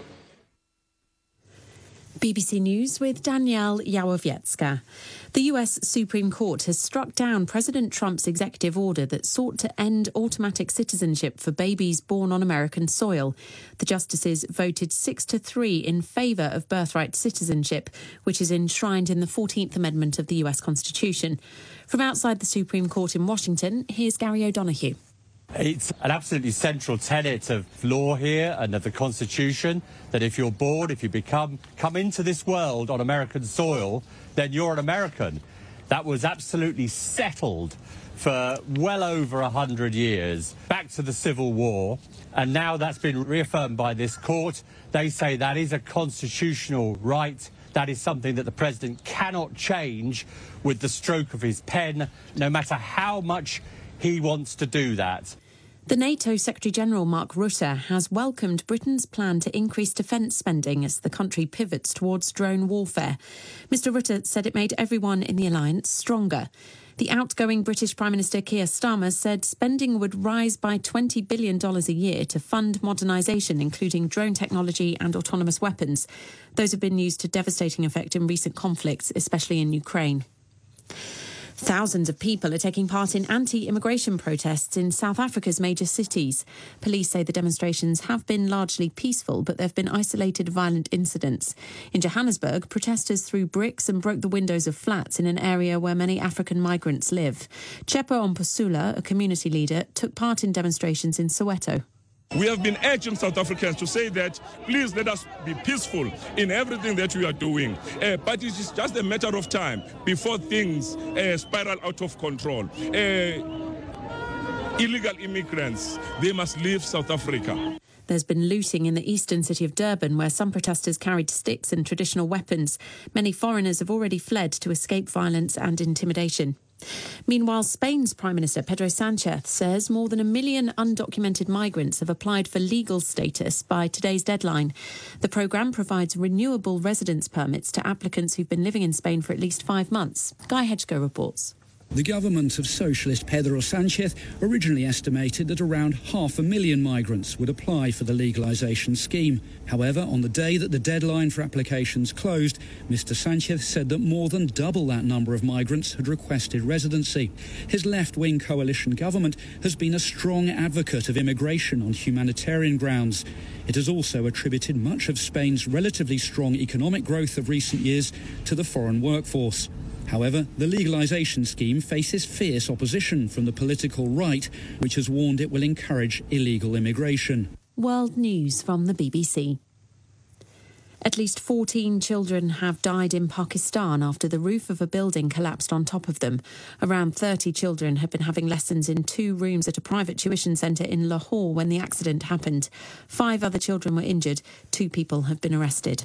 B B C News with Danielle Yawowiecka. The U S Supreme Court has struck down President Trump's executive order that sought to end automatic citizenship for babies born on American soil. The justices voted six to three in favour of birthright citizenship, which is enshrined in the fourteenth Amendment of the U S Constitution. From outside the Supreme Court in Washington, here's Gary O'Donoghue. It's an absolutely central tenet of law here and of the Constitution that if you're born, if you become come into this world on American soil, then you're an American. That was absolutely settled for well over a hundred years, back to the Civil War, and now that's been reaffirmed by this court. They say that is a constitutional right. That is something that the president cannot change with the stroke of his pen, no matter how much he wants to do that. The NATO Secretary-General Mark Rutte has welcomed Britain's plan to increase defence spending as the country pivots towards drone warfare. Mister Rutte said it made everyone in the alliance stronger. The outgoing British Prime Minister Keir Starmer said spending would rise by twenty billion dollars a year to fund modernisation, including drone technology and autonomous weapons. Those have been used to devastating effect in recent conflicts, especially in Ukraine. Thousands of people are taking part in anti-immigration protests in South Africa's major cities. Police say the demonstrations have been largely peaceful, but there have been isolated violent incidents. In Johannesburg, protesters threw bricks and broke the windows of flats in an area where many African migrants live. Chepo Ompusula, a community leader, took part in demonstrations in Soweto. We have been urging South Africans to say that, please let us be peaceful in everything that we are doing. Uh, but it is just a matter of time before things uh, spiral out of control. Uh, illegal immigrants, they must leave South Africa. There's been looting in the eastern city of Durban, where some protesters carried sticks and traditional weapons. Many foreigners have already fled to escape violence and intimidation. Meanwhile, Spain's Prime Minister Pedro Sánchez says more than a million undocumented migrants have applied for legal status by today's deadline. The programme provides renewable residence permits to applicants who've been living in Spain for at least five months. Guy Hedgecoe reports. The government of socialist Pedro Sánchez originally estimated that around half a million migrants would apply for the legalisation scheme. However, on the day that the deadline for applications closed, Mr Sánchez said that more than double that number of migrants had requested residency. His left-wing coalition government has been a strong advocate of immigration on humanitarian grounds. It has also attributed much of Spain's relatively strong economic growth of recent years to the foreign workforce. However, the legalisation scheme faces fierce opposition from the political right, which has warned it will encourage illegal immigration. World news from the B B C. At least fourteen children have died in Pakistan after the roof of a building collapsed on top of them. Around thirty children had been having lessons in two rooms at a private tuition centre in Lahore when the accident happened. Five other children were injured. Two people have been arrested.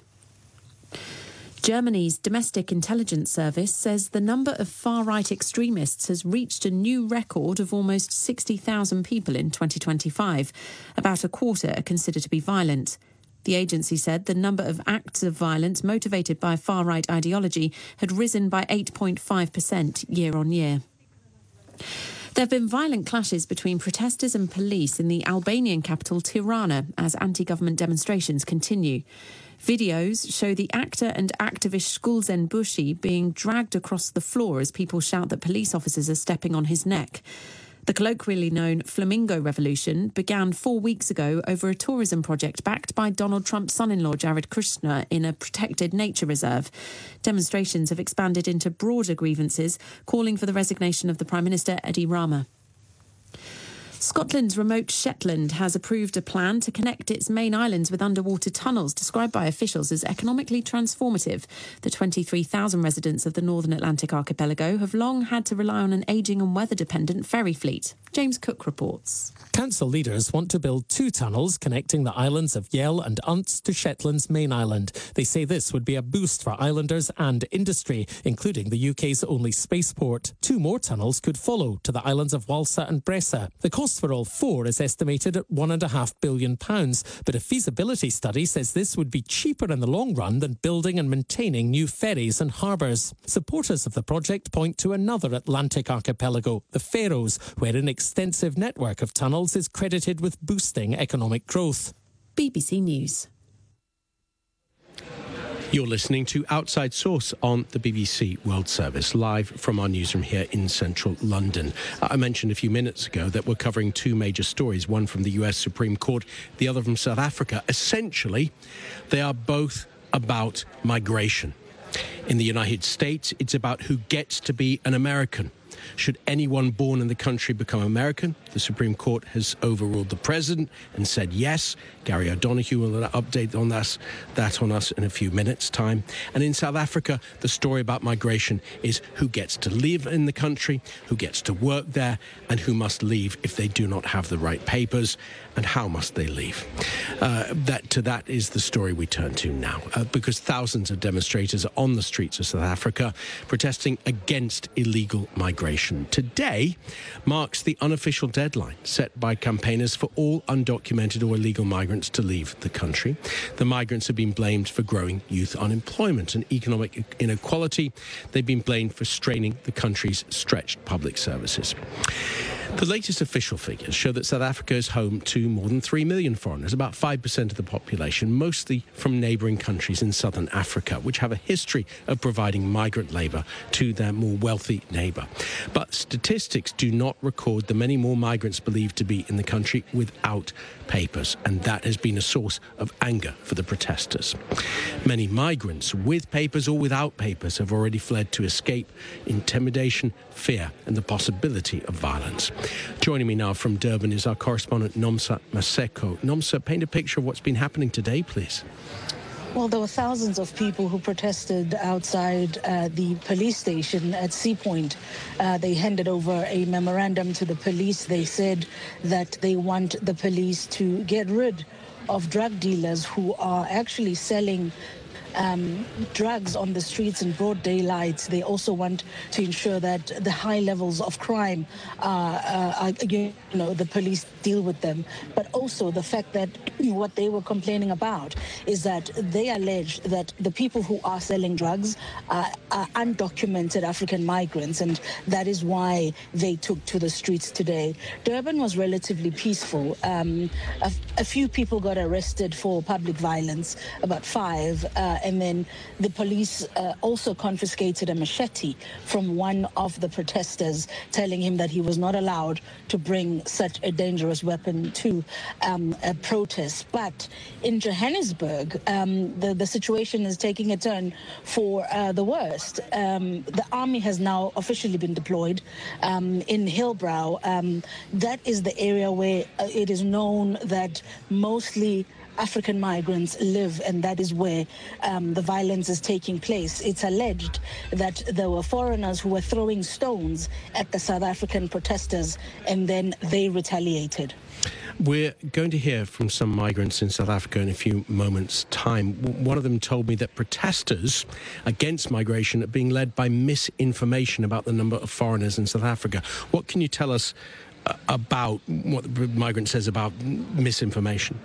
Germany's domestic intelligence service says the number of far-right extremists has reached a new record of almost sixty thousand people in twenty twenty-five. About a quarter are considered to be violent. The agency said the number of acts of violence motivated by far-right ideology had risen by eight point five percent year on year. There have been violent clashes between protesters and police in the Albanian capital Tirana as anti-government demonstrations continue. Videos show the actor and activist Shkulzen Bushi being dragged across the floor as people shout that police officers are stepping on his neck. The colloquially known Flamingo Revolution began four weeks ago over a tourism project backed by Donald Trump's son-in-law Jared Kushner in a protected nature reserve. Demonstrations have expanded into broader grievances, calling for the resignation of the Prime Minister Edi Rama. Scotland's remote Shetland has approved a plan to connect its main islands with underwater tunnels described by officials as economically transformative. The twenty-three thousand residents of the Northern Atlantic archipelago have long had to rely on an ageing and weather-dependent ferry fleet. James Cook reports. Council leaders want to build two tunnels connecting the islands of Yell and Unst to Shetland's main island. They say this would be a boost for islanders and industry, including the U K's only spaceport. Two more tunnels could follow to the islands of Walsa and Bressa. The cost for all four is estimated at one and a half billion pounds, but a feasibility study says this would be cheaper in the long run than building and maintaining new ferries and harbours. Supporters of the project point to another Atlantic archipelago, the Faroes, where an extensive network of tunnels is credited with boosting economic growth. B B C News. You're listening to Outside Source on the B B C World Service, live from our newsroom here in central London. I mentioned a few minutes ago that we're covering two major stories, one from the U S Supreme Court, the other from South Africa. Essentially, they are both about migration. In the United States, it's about who gets to be an American. Should anyone born in the country become American? The Supreme Court has overruled the president and said yes. Gary O'Donoghue will update on that, that on us in a few minutes' time. And in South Africa, the story about migration is who gets to live in the country, who gets to work there, and who must leave if they do not have the right papers, and how must they leave. Uh, that to that is the story we turn to now, uh, because thousands of demonstrators are on the streets of South Africa protesting against illegal migration. Today marks the unofficial deadline set by campaigners for all undocumented or illegal migrants to leave the country. The migrants have been blamed for growing youth unemployment and economic inequality. They've been blamed for straining the country's stretched public services. The latest official figures show that South Africa is home to more than three million foreigners, about five percent of the population, mostly from neighbouring countries in southern Africa, which have a history of providing migrant labour to their more wealthy neighbour. But statistics do not record the many more migrants believed to be in the country without papers, and that has been a source of anger for the protesters. Many migrants, with papers or without papers, have already fled to escape intimidation, fear and the possibility of violence. Joining me now from Durban is our correspondent Nomsa Maseko. Nomsa, paint a picture of what's been happening today, please. Well, there were thousands of people who protested outside uh, the police station at Sea Point. Uh, they handed over a memorandum to the police. They said that they want the police to get rid of drug dealers who are actually selling Um, drugs on the streets in broad daylight. They also want to ensure that the high levels of crime, uh, uh, are, you know, the police deal with them. But also the fact that what they were complaining about is that they allege that the people who are selling drugs are, are undocumented African migrants, and that is why they took to the streets today. Durban was relatively peaceful. Um, a, a few people got arrested for public violence, about five. Uh, And then the police uh, also confiscated a machete from one of the protesters, telling him that he was not allowed to bring such a dangerous weapon to um, a protest. But in Johannesburg, um, the, the situation is taking a turn for uh, the worst. Um, the army has now officially been deployed um, in Hillbrow. Um, that is the area where uh, it is known that mostly African migrants live, and that is where um, the violence is taking place. It's alleged that there were foreigners who were throwing stones at the South African protesters, and then they retaliated. We're going to hear from some migrants in South Africa in a few moments' time. One of them told me that protesters against migration are being led by misinformation about the number of foreigners in South Africa. What can you tell us uh, about what the migrant says about misinformation?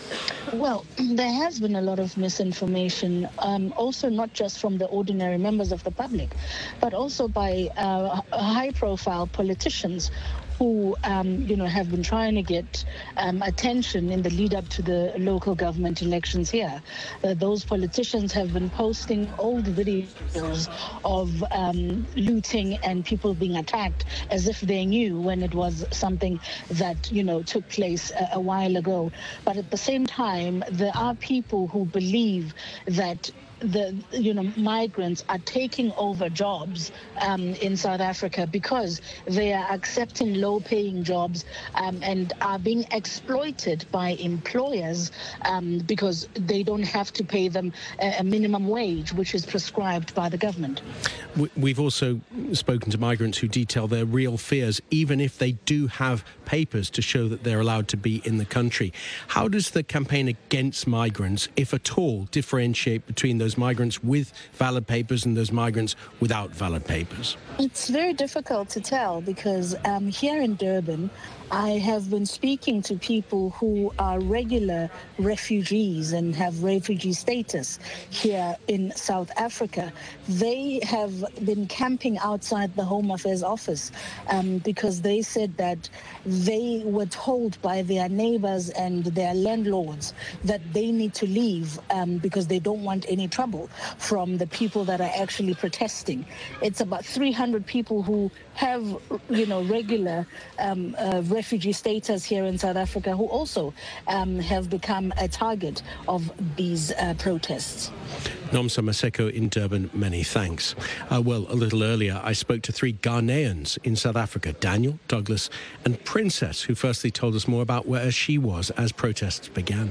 Well, there has been a lot of misinformation, um, also not just from the ordinary members of the public, but also by uh, high-profile politicians who, um, you know, have been trying to get um, attention in the lead up to the local government elections here. Uh, those politicians have been posting old videos of um, looting and people being attacked as if they knew when it was something that, you know, took place a, a while ago. But at the same time, there are people who believe that the you know migrants are taking over jobs um, in South Africa because they are accepting low-paying jobs um, and are being exploited by employers um, because they don't have to pay them a, a minimum wage, which is prescribed by the government. We've also spoken to migrants who detail their real fears, even if they do have papers to show that they're allowed to be in the country. How does the campaign against migrants, if at all, differentiate between those migrants with valid papers and those migrants without valid papers? It's very difficult to tell because um, here in Durban, I have been speaking to people who are regular refugees and have refugee status here in South Africa. They have been camping outside the Home Affairs office um, because they said that they were told by their neighbors and their landlords that they need to leave um, because they don't want any trouble from the people that are actually protesting. It's about three hundred people who have, you know, regular um, uh, refugee status here in South Africa who also um, have become a target of these uh, protests. Nomsa Maseko in Durban, many thanks. Uh, well, a little earlier, I spoke to three Ghanaians in South Africa, Daniel, Douglas and Princess, who firstly told us more about where she was as protests began.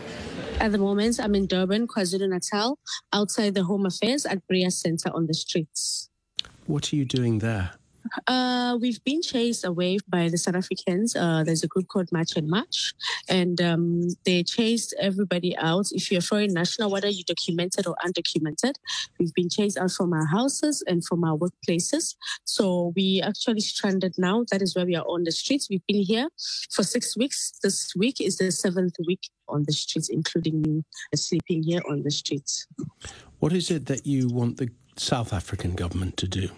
At the moment, I'm in Durban, KwaZulu-Natal, outside the Home Affairs at Bria Center on the streets. What are you doing there? Uh, we've been chased away by the South Africans. Uh, there's a group called Match and Match, and um, they chased everybody out. If you're a foreign national, whether you're documented or undocumented, we've been chased out from our houses and from our workplaces. So we actually stranded now. That is why we are on the streets. We've been here for six weeks. This week is the seventh week on the streets, including me sleeping here on the streets. What is it that you want the South African government to do?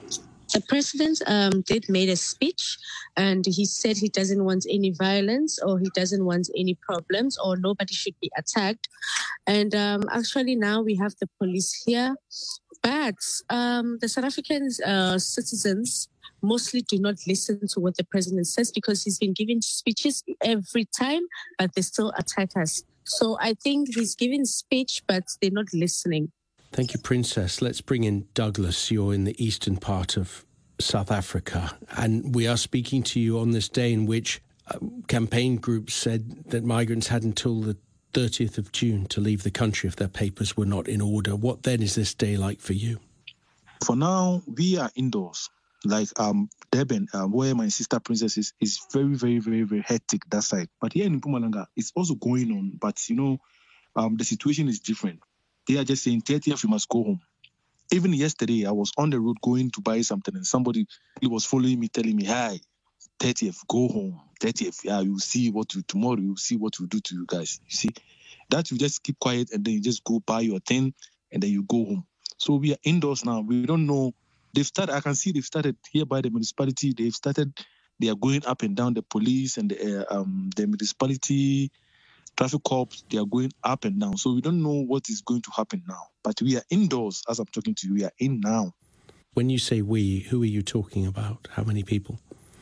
The president um, did made a speech, and he said he doesn't want any violence, or he doesn't want any problems, or nobody should be attacked. And um, actually now we have the police here, but um, the South African uh, citizens mostly do not listen to what the president says, because he's been giving speeches every time, but they still attack us. So I think he's giving speech, but they're not listening. Thank you, Princess. Let's bring in Douglas. You're in the eastern part of South Africa, and we are speaking to you on this day in which uh, campaign groups said that migrants had until the thirtieth of June to leave the country if their papers were not in order. What then is this day like for you? For now, we are indoors. Like um, Durban, uh, where my sister Princess is, is very, very, very, very hectic that side. But here in Mpumalanga, it's also going on. But, you know, um, the situation is different. They are just saying, thirtieth, you must go home. Even yesterday, I was on the road going to buy something, and somebody was following me, telling me, hi, thirtieth, go home. thirtieth, yeah, you'll see what you, tomorrow, you'll see what we'll do to you guys. You see, that you just keep quiet, and then you just go buy your thing, and then you go home. So we are indoors now. We don't know. They've started, I can see they've started here by the municipality. They've started, they are going up and down, the police and the, uh, um, the municipality, traffic cops, they are going up and down. So we don't know what is going to happen now. But we are indoors as I'm talking to you. We are in now. When you say we, who are you talking about? How many people?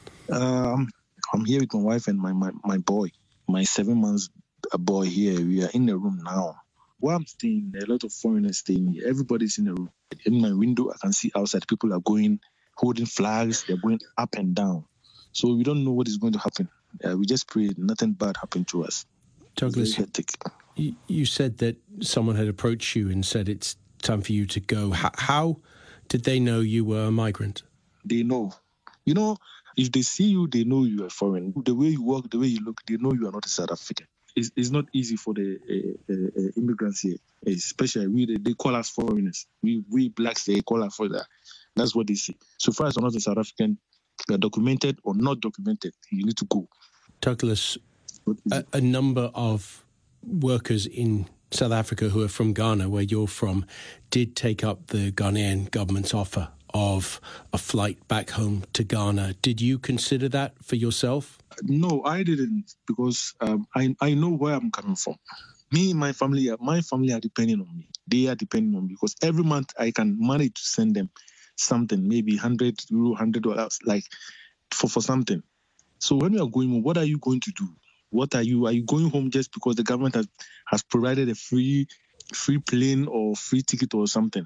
Um, I'm here with my wife and my, my, my boy, my seven months boy here. We are in the room now. Where I'm staying, there are a lot of foreigners staying here. Everybody's in the room. In my window, I can see outside people are going, holding flags. They're going up and down. So we don't know what is going to happen. Uh, we just pray nothing bad happen to us. Douglas, you, you said that someone had approached you and said it's time for you to go. How, how did they know you were a migrant? They know. You know, if they see you, they know you are foreign. The way you walk, the way you look, they know you are not a South African. It's, it's not easy for the uh, uh, uh, immigrants here, especially we. They, they call us foreigners. We we blacks, they call us for that. That's what they say. So far as you're not a South African, you are documented or not documented, you need to go. Douglas, a, a number of workers in South Africa who are from Ghana, where you're from, did take up the Ghanaian government's offer of a flight back home to Ghana. Did you consider that for yourself? No, I didn't, because um, I I know where I'm coming from. Me and my family, my family are depending on me. They are depending on me, because every month I can manage to send them something, maybe one hundred euro, one hundred dollars, like for, for something. So when you are going home, what are you going to do? What are you, are you going home just because the government has, has provided a free free plane or free ticket or something?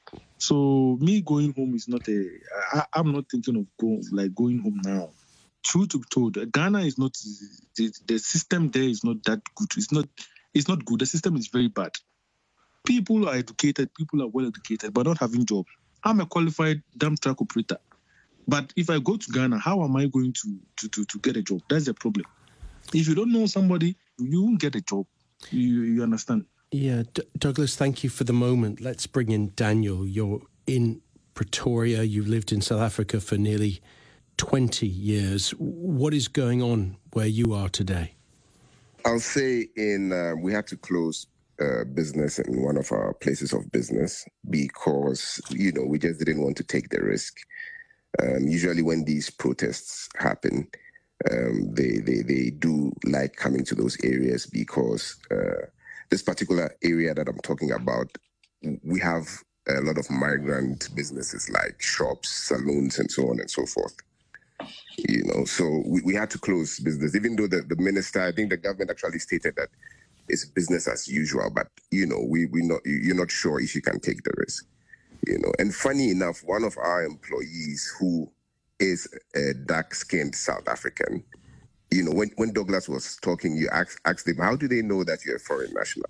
So me going home is not a, I, I'm not thinking of going, like going home now. Truth to be told, Ghana is not, the, the system there is not that good. It's not, it's not good. The system is very bad. People are educated, people are well educated, but not having jobs. I'm a qualified dump truck operator. But if I go to Ghana, how am I going to, to, to, to get a job? That's the problem. If you don't know somebody, you won't get a job. You, you understand? Yeah, D- Douglas, thank you for the moment. Let's bring in Daniel. You're in Pretoria. You've lived in South Africa for nearly twenty years. What is going on where you are today? I'll say in uh, we had to close uh, business in one of our places of business because, you know, we just didn't want to take the risk. Um, usually when these protests happen, um, they, they, they do like coming to those areas because uh, this particular area that I'm talking about, we have a lot of migrant businesses like shops, saloons, and so on and so forth. You know, so we, we had to close business, even though the, the minister, I think the government actually stated that it's business as usual, but, you know, we, we not, you're not sure if you can take the risk, you know. And funny enough, one of our employees who is a dark-skinned South African, you know, when, when Douglas was talking, you asked, asked him, how do they know that you're a foreign national?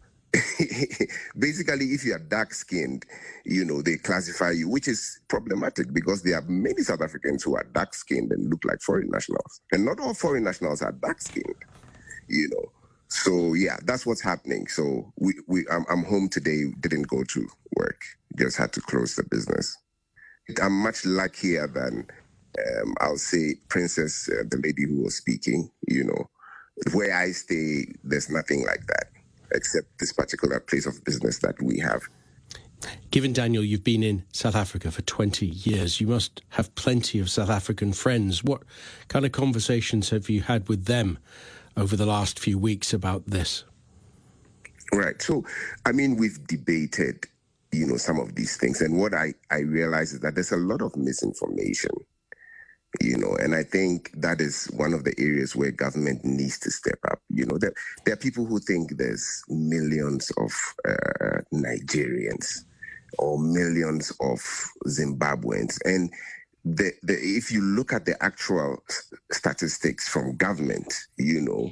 Basically, if you are dark-skinned, you know, they classify you, which is problematic because there are many South Africans who are dark-skinned and look like foreign nationals. And not all foreign nationals are dark-skinned, you know. So, yeah, that's what's happening. So we, we, I'm, I'm home today, didn't go to work, just had to close the business. I'm much luckier than, um, I'll say, Princess, uh, the lady who was speaking, you know. Where I stay, there's nothing like that, except this particular place of business that we have. Given, Daniel, you've been in South Africa for twenty years, you must have plenty of South African friends. What kind of conversations have you had with them over the last few weeks about this? Right. So, I mean, we've debated, you know, some of these things. And what I, I realize is that there's a lot of misinformation, you know, and I think that is one of the areas where government needs to step up. You know, there, there are people who think there's millions of uh, Nigerians or millions of Zimbabweans. And the, the, if you look at the actual statistics from government, you know,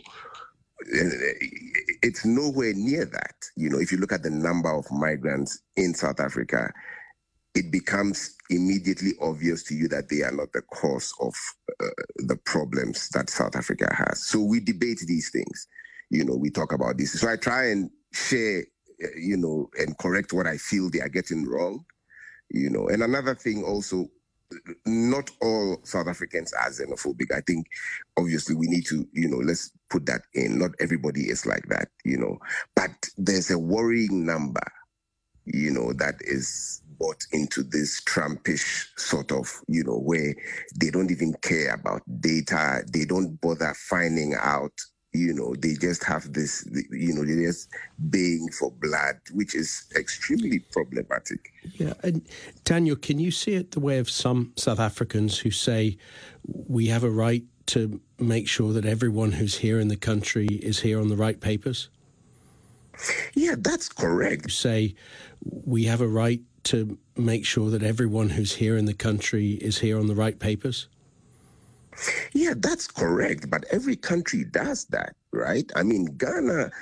it's nowhere near that. You know, if you look at the number of migrants in South Africa, it becomes immediately obvious to you that they are not the cause of uh, the problems that South Africa has. So we debate these things. You know, we talk about this. So I try and share, you know, and correct what I feel they are getting wrong. You know, and another thing also, not all South Africans are xenophobic. I think, obviously, we need to, you know, let's put that in. Not everybody is like that, you know. But there's a worrying number, you know, that is bought into this Trumpish sort of, you know, where they don't even care about data. They don't bother finding out, you know, they just have this, you know, they're just baying for blood, which is extremely problematic. Yeah. And Daniel, can you see it the way of some South Africans who say we have a right to make sure that everyone who's here in the country is here on the right papers? Yeah, that's correct. You say we have a right to make sure that everyone who's here in the country is here on the right papers? Yeah, that's correct. But every country does that, right? I mean, Ghana